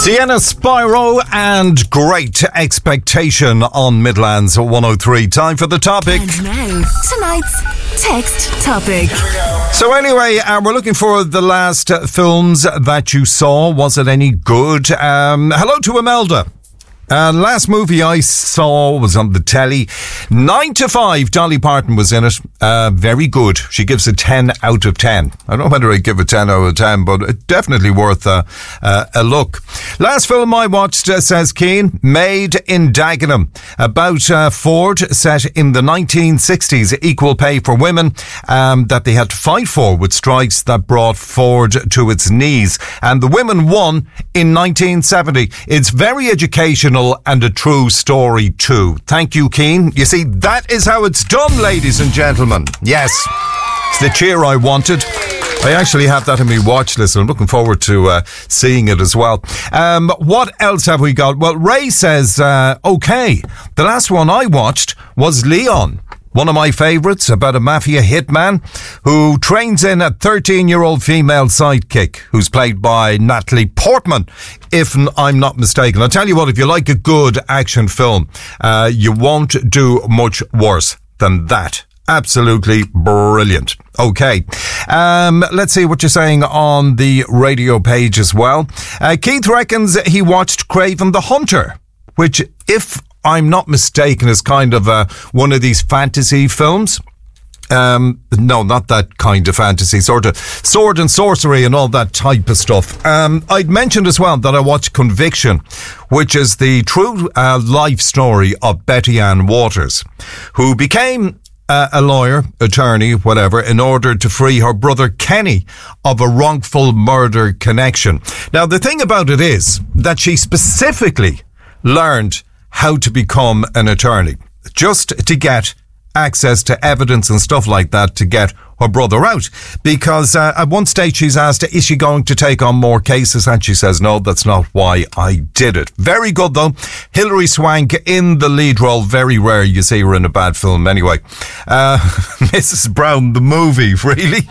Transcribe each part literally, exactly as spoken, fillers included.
Sienna Spyro and Great Expectation on Midlands one oh three. Time for the topic. And now, tonight's text topic. So anyway, uh, we're looking for the last uh, films that you saw. Was it any good? Um, hello to Imelda. Uh, last movie I saw was on the telly. Nine to Five. Dolly Parton was in it. Uh, very good. She gives a ten out of ten. I don't know whether I'd give a ten out of ten, but it's definitely worth uh, uh, a look. Last film I watched, uh, says Keane, Made in Dagenham, about uh, Ford, set in the nineteen sixties. Equal pay for women um, that they had to fight for, with strikes that brought Ford to its knees. And the women won in nineteen seventy. It's very educational and a true story too. Thank you, Keane. You see, that is how it's done, ladies and gentlemen. Yes, it's the cheer I wanted. I actually have that in my watch list. I'm looking forward to uh, seeing it as well. Um, what else have we got? Well, Ray says, uh, okay, the last one I watched was Leon. One of my favourites, about a mafia hitman who trains in a thirteen-year-old female sidekick who's played by Natalie Portman, if I'm not mistaken. I'll tell you what, if you like a good action film, uh, you won't do much worse than that. Absolutely brilliant. Okay. Um, let's see what you're saying on the radio page as well. Uh, Keith reckons he watched Craven the Hunter, which, if I'm not mistaken, is kind of uh, one of these fantasy films. Um, no, not that kind of fantasy, sort of sword and sorcery and all that type of stuff. Um, I'd mentioned as well that I watched Conviction, which is the true uh, life story of Betty Ann Waters, who became uh, a lawyer, attorney, whatever, in order to free her brother Kenny of a wrongful murder connection. Now, the thing about it is that she specifically learned how to become an attorney, just to get access to evidence and stuff like that to get her brother out. Because uh, at one stage she's asked, is she going to take on more cases? And she says, no, that's not why I did it. Very good, though. Hilary Swank in the lead role. Very rare you see her in a bad film anyway. Uh, Missus Brown, the movie, really?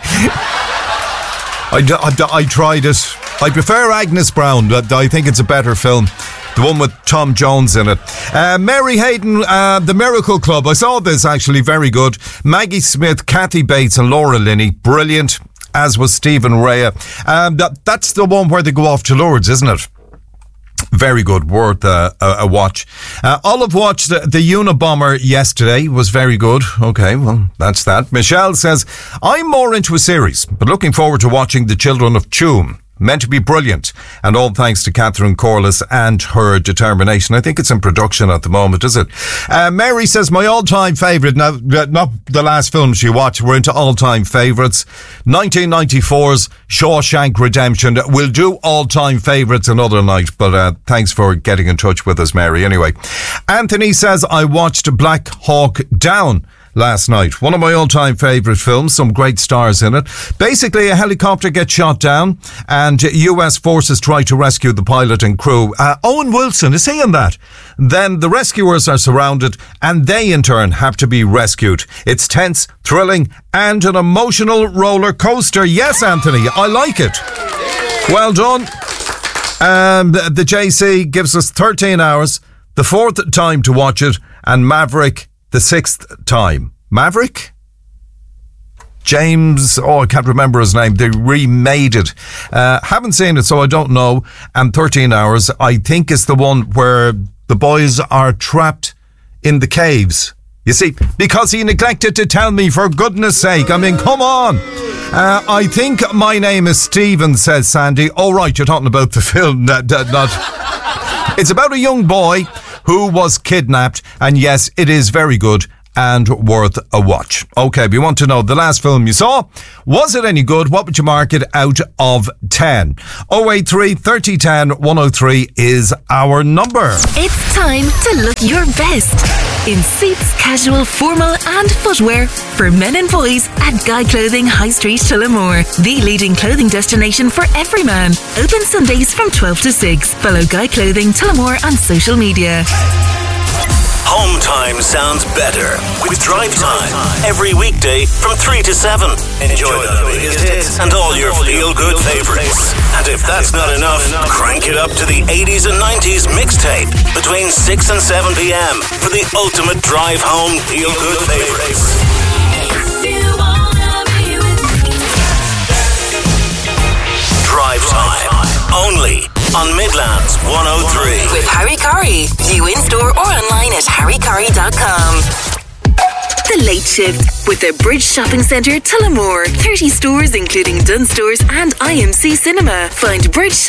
I, I, I tried it. I prefer Agnes Brown. I think it's a better film. The one with Tom Jones in it. Uh, Mary Hayden, uh, The Miracle Club. I saw this, actually, very good. Maggie Smith, Kathy Bates and Laura Linney. Brilliant, as was Stephen Rea. Um, that, that's the one where they go off to Lourdes, isn't it? Very good, worth uh, a, a watch. Uh, Olive watched the, the Unabomber yesterday, was very good. Okay, well, that's that. Michelle says, I'm more into a series, but looking forward to watching The Children of Tuam. Meant to be brilliant, and all thanks to Catherine Corliss and her determination. I think it's in production at the moment, is it? Uh, Mary says, my all-time favourite, now, not the last film she watched, we're into all-time favourites. nineteen ninety-four's Shawshank Redemption. We'll do all-time favourites another night, but uh, thanks for getting in touch with us, Mary. Anyway, Anthony says, I watched Black Hawk Down last night. One of my all-time favourite films, some great stars in it. Basically, a helicopter gets shot down and U S forces try to rescue the pilot and crew. Uh, Owen Wilson, is he in that? Then the rescuers are surrounded and they in turn have to be rescued. It's tense, thrilling and an emotional roller coaster. Yes, Anthony, I like it. Well done. Um, the J C gives us thirteen hours, the fourth time to watch it, and Maverick the sixth time. Maverick? James, oh, I can't remember his name. They remade it. Uh, haven't seen it, so I don't know. And thirteen hours, I think, is the one where the boys are trapped in the caves. You see, because he neglected to tell me, for goodness sake. I mean, come on. Uh, I think My Name is Stephen, says Sandy. Oh, right, you're talking about the film. Not, not. It's about a young boy who was kidnapped, and yes, it is very good and worth a watch. Okay, we want to know the last film you saw. Was it any good? What would you mark it out of ten? oh eight three, thirty ten, one oh three is our number. It's time to look your best in suits, casual, formal and footwear for men and boys at Guy Clothing High Street, Tullamore, the leading clothing destination for every man. Open Sundays from twelve to six. Follow Guy Clothing Tullamore on social media. Home time sounds better with Drive Time. Every weekday from three to seven. Enjoy the biggest hits and all your feel-good favourites. And if that's not enough, crank it up to the eighties and nineties mixtape between six and seven p.m. for the ultimate drive home feel-good favourites. Drive Time, only on Midlands one oh three. With Harry Curry. View in store or online at harry curry dot com. The Late Shift with the Bridge Shopping Centre, Tullamore. thirty stores including Dunnes Stores and I M C Cinema. Find Bridge